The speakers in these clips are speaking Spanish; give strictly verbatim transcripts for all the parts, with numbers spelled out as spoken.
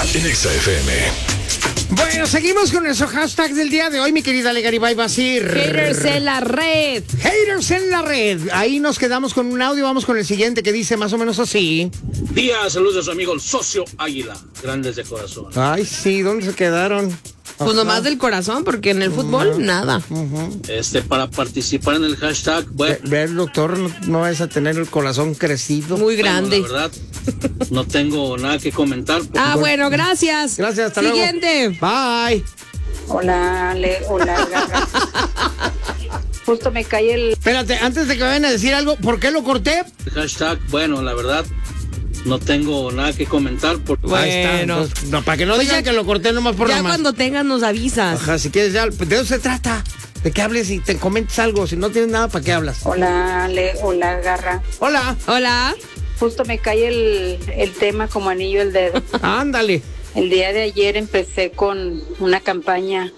en Exa F M. Bueno, seguimos con nuestro hashtag del día de hoy, mi querida Legaribay Basir. Haters en la red. Haters en la red. Ahí nos quedamos con un audio. Vamos con el siguiente que dice más o menos así. Día, saludos a su amigo el socio Águila. Grandes de corazón. Ay, sí, ¿dónde se quedaron? Pues nomás del corazón, porque en el fútbol, uh-huh. nada. Uh-huh. Este, para participar en el hashtag, bueno. Ve, ver, doctor, no, no vas a tener el corazón crecido. Muy grande. Bueno, la verdad, no tengo nada que comentar. Ah, bueno, gracias. Gracias, hasta Siguiente. luego. Bye. Hola, Le, hola, Garra. Justo me cae el... Espérate, antes de que vayan a decir algo, ¿por qué lo corté? El hashtag, bueno, la verdad, no tengo nada que comentar. Por... Bueno. Ahí está. Entonces, no, para que no digan que lo corté nomás por Ya nomás. cuando tengas nos avisas. Ajá, si quieres ya, pues de eso se trata. De que hables y te comentes algo. Si no tienes nada, ¿para qué hablas? Hola, Le, hola, Garra. Hola. Hola. Justo me cae el, el tema como anillo al dedo. Ándale. El día de ayer empecé con una campaña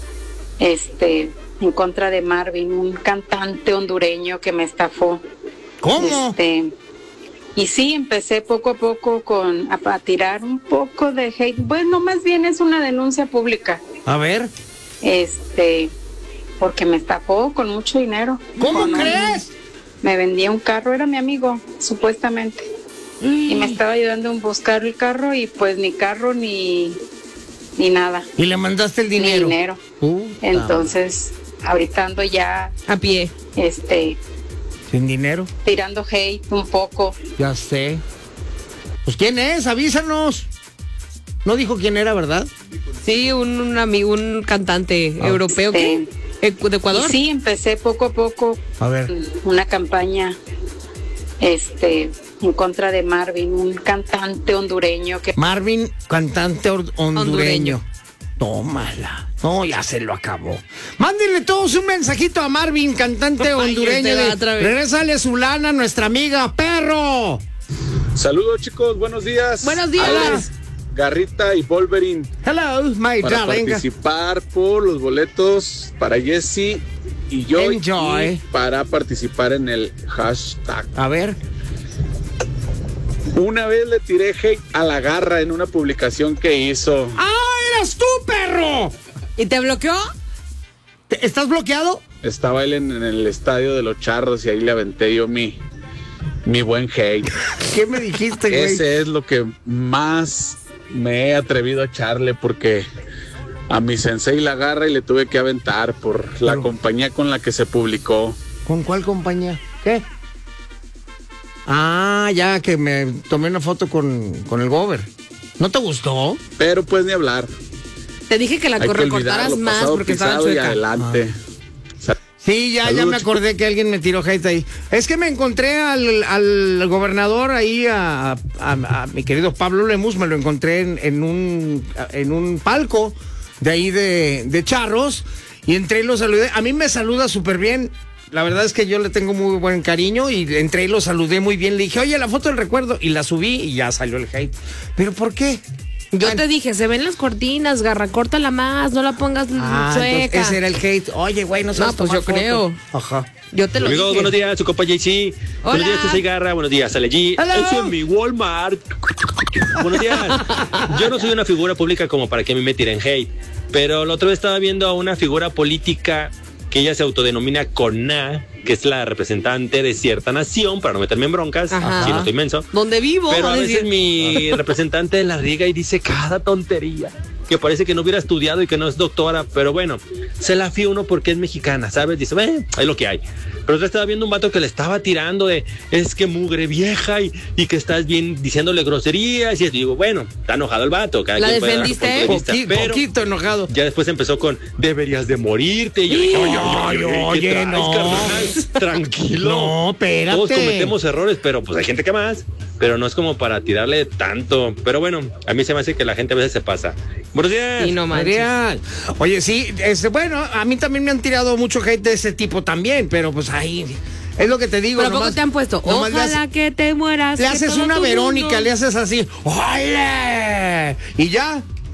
este, en contra de Marvin, un cantante hondureño que me estafó. ¿Cómo? Este, y sí, empecé poco a poco con a, a tirar un poco de hate. Bueno, más bien es una denuncia pública. A ver. Este, porque me estafó con mucho dinero. ¿Cómo Con crees? Un, me vendía un carro, era mi amigo, supuestamente. Y me estaba ayudando a buscar el carro y pues ni carro ni, ni nada. ¿Y le mandaste el dinero? Ni dinero. Uh, Entonces, ahorita ando ya... A pie. Este... ¿Sin dinero? Tirando hate un poco. Ya sé. Pues ¿quién es? Avísanos. No dijo quién era, ¿verdad? Sí, un, un amigo, un cantante ah. europeo. Este, ¿qué? ¿De Ecuador? Y sí, empecé poco a poco. A ver. Una campaña... Este... en contra de Marvin, un cantante hondureño que... Marvin, cantante or- hondureño. hondureño. Tómala. No, ya se lo acabó. Mándenle todos un mensajito a Marvin, cantante hondureño. De, regrésale su lana, nuestra amiga, perro. Saludos, chicos, buenos días. Buenos días. Alex, Garrita y Wolverine. Hello, my para darling. participar por los boletos para Jesse y yo. Enjoy. Y para participar en el hashtag. A ver. Una vez le tiré hate a la Garra en una publicación que hizo. ¡Ah, eras tú, perro! ¿Y te bloqueó? ¿Estás bloqueado? Estaba él en, en el estadio de los Charros y ahí le aventé yo mi, mi buen hate. ¿Qué me dijiste, güey? Ese es lo que más me he atrevido a echarle porque a mi sensei la agarra y le tuve que aventar por Pero, la compañía con la que se publicó. ¿Con cuál compañía? ¿Qué? Ah, ya que me tomé una foto con, con el Gober. ¿No te gustó? Pero pues ni hablar. Te dije que la Hay recortaras que más porque estaba chueca. Y adelante. Ah. Sí, ya, ya me acordé que alguien me tiró hate ahí. Es que me encontré al, al gobernador ahí, a, a, a, a mi querido Pablo Lemus, me lo encontré en, en, un, en un palco de ahí de, de Charros, y entré y lo saludé. A mí me saluda súper bien. La verdad es que yo le tengo muy buen cariño y entré y lo saludé muy bien. Le dije, oye, la foto del recuerdo, y la subí y ya salió el hate. ¿Pero por qué? Yo Ay. te dije, se ven las cortinas, Garra, córtala más, no la pongas ah, sueca. Ese era el hate. Oye, güey, no sabes No, pues yo foto. creo. Ajá. Yo te lo Amigos, dije. buenos días, su compa J C. Hola. Buenos días, yo soy Garra. Buenos días, sale G. Hello. Eso es mi Walmart. Buenos días. Yo no soy una figura pública como para que a mí me tiren hate. Pero la otra vez estaba viendo a una figura política que ella se autodenomina Cona, que es la representante de cierta nación, para no meterme en broncas, Ajá. si no estoy menso. ¿Dónde vivo? Pero a decir... veces mi representante la riega y dice cada tontería, que parece que no hubiera estudiado y que no es doctora, pero bueno, se la fía uno porque es mexicana, ¿sabes? Dice, eh, es lo que hay. Pero yo estaba viendo un vato que le estaba tirando de, es que mugre vieja y, y que estás bien diciéndole groserías, y digo, bueno, está enojado el vato. Cada ¿La quien puede dar su defendiste? punto de vista, Poqui, pero poquito enojado. ya después empezó con, deberías de morirte. Y yo dije, oye, oye, oye, oye, ¿qué traes, no. carnal? Tranquilo. No, espérate. Todos cometemos errores, pero pues hay gente que más. Pero no es como para tirarle tanto. Pero bueno, a mí se me hace que la gente a veces se pasa. Buenos días. Y no manches. Adrián. Oye, sí, este, bueno, a mí también me han tirado mucho hate de ese tipo también, pero pues ahí... Es lo que te digo. Pero poco te han puesto, ojalá hace, que te mueras. Le haces una Verónica, mundo. le haces así, ¡ole! Y ya.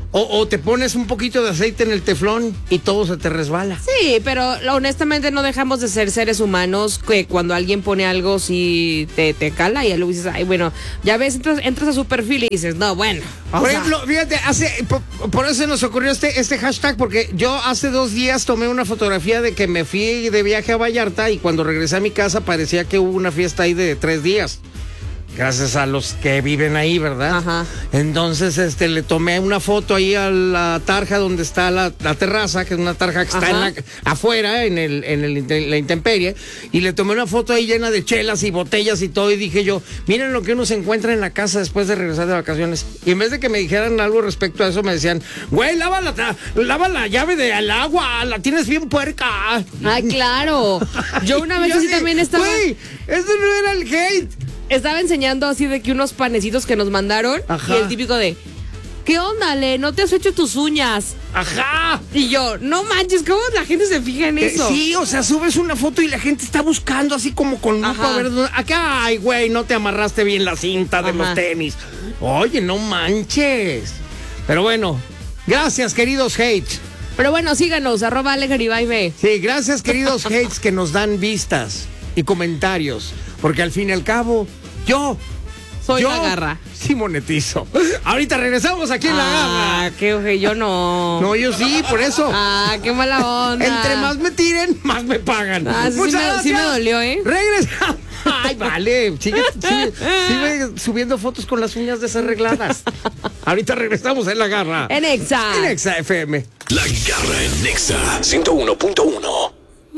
O, o te pones un poquito de aceite en el teflón y todo se te resbala. Sí, pero honestamente no dejamos de ser seres humanos que cuando alguien pone algo sí te, te cala y luego dices, ay, bueno, ya ves, entras, entras a su perfil y dices, no, bueno. Por sea, ejemplo, fíjate, hace, por, por eso nos ocurrió este, este hashtag, porque yo hace dos días tomé una fotografía de que me fui de viaje a Vallarta y cuando regresé a mi casa parecía que hubo una fiesta ahí de tres días. Gracias a los que viven ahí, ¿verdad? Ajá. Entonces, este, le tomé una foto ahí a la tarja donde está la, la terraza, que es una tarja que está en la, afuera, en el, en el, la intemperie, y le tomé una foto ahí llena de chelas y botellas y todo, y dije yo, miren lo que uno se encuentra en la casa después de regresar de vacaciones. Y en vez de que me dijeran algo respecto a eso, me decían, güey, lava la, lava la llave del agua, la tienes bien puerca. Ay, claro. Yo una vez así también estaba... Güey, ese no era el hate. Estaba enseñando así de que unos panecitos que nos mandaron. Ajá. Y el típico de, ¿qué onda, Le? ¿No te has hecho tus uñas? Ajá. Y yo, no manches, ¿cómo la gente se fija en eso? Eh, sí, o sea, subes una foto y la gente está buscando así como con lupa a ver dónde. Acá, ay, güey, no te amarraste bien la cinta de Ajá. los tenis. Oye, no manches. Pero bueno, gracias, queridos hates. Pero bueno, síganos, arroba Ale Garibay. Sí, gracias, queridos hates que nos dan vistas y comentarios. Porque al fin y al cabo, yo soy yo la garra. Sí monetizo. Ahorita regresamos aquí en la garra. Ah, qué oje, yo no. No, yo sí, por eso. Ah, qué mala onda. Entre más me tiren, más me pagan. Ah, sí, Muchas sí, me, sí me dolió, ¿eh? Regresa. Ay, vale. Sigue, sigue, sigue subiendo fotos con las uñas desarregladas. Ahorita regresamos en la garra. En Exa. En Exa F M. La garra en Exa ciento uno punto uno.